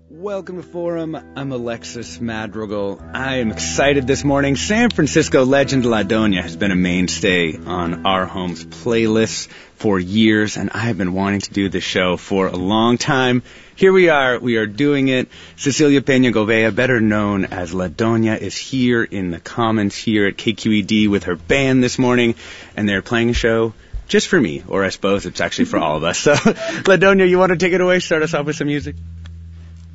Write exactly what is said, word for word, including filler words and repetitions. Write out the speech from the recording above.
Welcome to Forum. I'm Alexis Madrigal. I am excited this morning. San Francisco legend La Doña has been a mainstay on our home's playlists for years, and I have been wanting to do this show for a long time. Here we are. We are doing it. Cecilia Peña Govea, better known as La Doña, is here in the Commons here at K Q E D with her band this morning, and they're playing a show just for me, or I suppose it's actually for all of us. So, La Doña, you want to take it away? Start us off with some music?